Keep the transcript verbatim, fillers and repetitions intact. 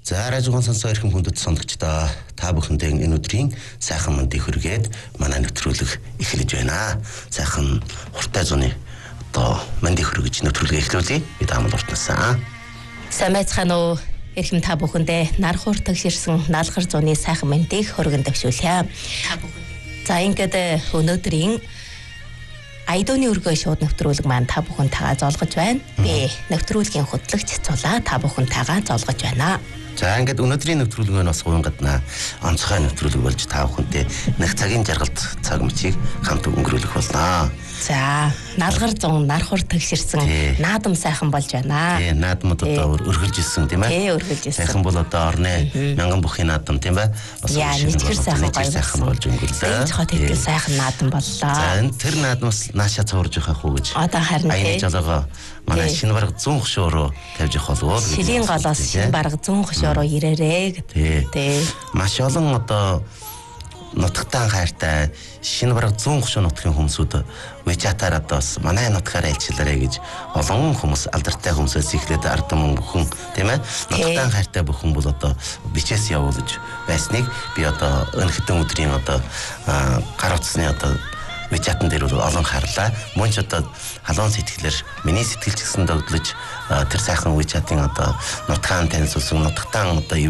За радиогон сонсоо ирхэн хүндэт сонгогчдоо та бүхэндээ энэ өдрийн сайхан мэндийг хүргээд манай нэвтрүүлэг эхэлж байна. Сайхан хуртай зуны одоо мэндийг хүргэж нэвтрүүлгээ эхлүүлье. Би таамаг уртнасаа. Сайн байцгаана уу? Ирхэм та бүхэндээ нар хур тагширсан наалгар зуны сайхан мэндийг хүргэн төвшүүлье. Та бүхэнд. За ингээд өнөөдрийн Айдууны өргөө шууд нэвтрүүлэг маань та бүхэнтэйгээ золгож байна. Би нэвтрүүлгийн хөтлөгч Цулаа та бүхэнтэйгээ золгож байна. За ингээд өнөөдрийн нэвтрүүлэг нь бас хувийн гаднаа онцгой нэвтрүүлэг болж та бүхэнтэй нэг цагийн жаргалт цаг мөчийг хамт өнгөрүүлэх болно. За наалгар зун нар хур тагширсан наадам сайхан болж байна. Тий, наадмууд одоо өргөлж ирсэн тийм ээ. Тий, өргөлж ирсэн. Сайхан бол одоо орны мянган бүхий наадам тийм ээ. Яа, нэгэр сайхан сайхан болж өнгөрлөө. Энд хот итгэл сайхан наадам боллоо. За энэ тэр наадмаас наашаа цуурж явах уу гэж. Одоо харин тий. Аяны жолоогоо манай шинэ бараг зүүн хөшөөрөө тавьж явах болов уу? Шилийн голоос шинэ бараг зүүн хөшөөрөө ирээрээ гэдэг. Тий. Маш олон одоо нутагтаан хайртай шинэ бараг зүүн хөшөө нутгийн хүмүүсүүд WeChat-аар одоо бас манай нутгаар айлчлаарэ гэж олон хүмүүс алдартай хүмүүсээс ихлээд ардам бүхэн тийм ээ нутагтаан хайртай бүхэн бол одоо бичээс явуулж байсныг би одоо энэ хэдэн өдрийн одоо гар утасны одоо WeChat-н дээр бол олон харлаа. Мөн ч одоо халуун сэтгэлээр миний сэтгэл ч гэсэн догдлож тэр сайхан WeChat-ын одоо нутгаан танилцуулсан нутагтаан одоо